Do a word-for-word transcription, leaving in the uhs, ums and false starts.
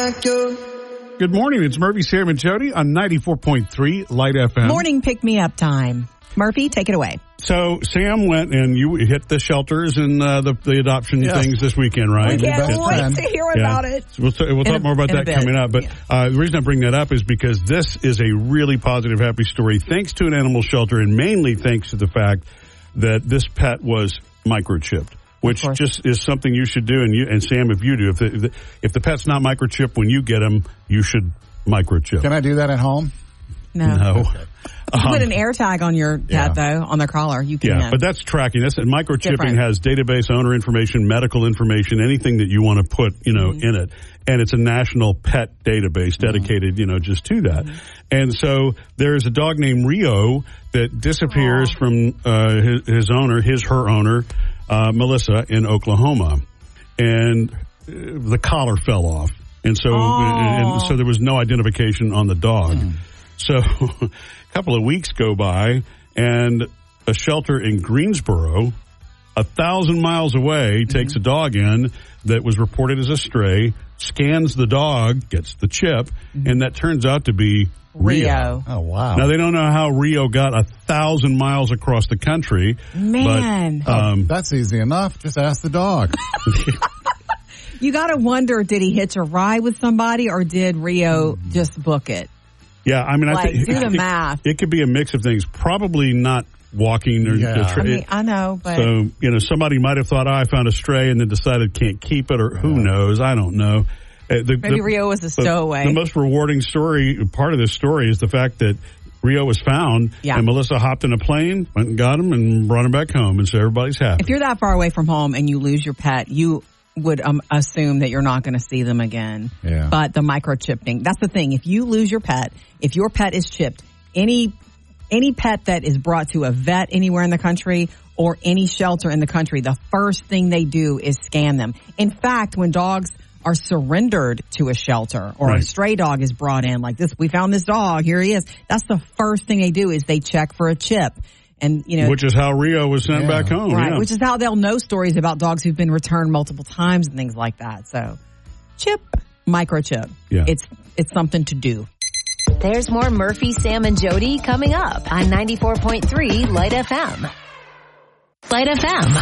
like you. Good morning. It's Murphy, Sam, and Jody on ninety-four point three Light F M. Morning pick-me-up time. Murphy, take it away. So Sam went and you hit the shelters and uh, the, the adoption Yes. things this weekend, right? We can't best wait friend. to hear Yeah. about it. So we'll, t- we'll In talk a- more about in a that bit. coming up. But Yeah. uh, the reason I bring that up is because this is a really positive, happy story, thanks to an animal shelter, and mainly thanks to the fact that this pet was microchipped, which just is something you should do. And you and Sam, if you do, if the, if the, if the pet's not microchipped when you get him, you should microchip. Can I do that at home? No. No. You Um, put an air tag on your pet, Yeah. though, on their collar. You can. Yeah, but that's tracking. That's and microchipping Different. has database owner information, medical information, anything that you want to put, you know, Mm-hmm. in it. And it's a national pet database dedicated, Mm-hmm. you know, just to that. Mm-hmm. And so there's a dog named Rio that disappears Aww. from uh, his, his owner, his her owner, uh, Melissa in Oklahoma, and uh, the collar fell off, and so and so there was no identification on the dog. Mm. So a couple of weeks go by, and a shelter in Greensboro, a thousand miles away, takes a dog in that was reported as a stray, scans the dog, gets the chip, and that turns out to be Rio. Rio. Oh, wow. Now, they don't know how Rio got a thousand miles across the country. Man. But, um, That's easy enough. Just ask the dog. You got to wonder, did he hitch a ride with somebody or did Rio just book it? yeah, I mean, I Like, think do the it, math. It could be a mix of things. Probably not walking or Yeah. the tra- I mean, I know, but So, you know, somebody might have thought, oh, I found a stray and then decided can't keep it, or who knows? I don't know. Uh, the, maybe the, Rio was a the- stowaway. The most rewarding story, part of this story, is the fact that Rio was found, Yeah. and Melissa hopped in a plane, went and got him, and brought him back home, and so everybody's happy. If you're that far away from home and you lose your pet, you would um, assume that you're not going to see them again. Yeah. But the microchipping, that's the thing. If you lose your pet, if your pet is chipped, any any pet that is brought to a vet anywhere in the country or any shelter in the country, the first thing they do is scan them. In fact, when dogs are surrendered to a shelter or Right. a stray dog is brought in like this, we found this dog, here he is. That's the first thing they do is they check for a chip. And, you know, Which is how Rio was sent Yeah. back home. right, yeah. which is how they'll know stories about dogs who've been returned multiple times and things like that. So, chip, microchip. Yeah. It's it's something to do. There's more Murphy, Sam, and Jody coming up on ninety-four point three Light F M. Light F M.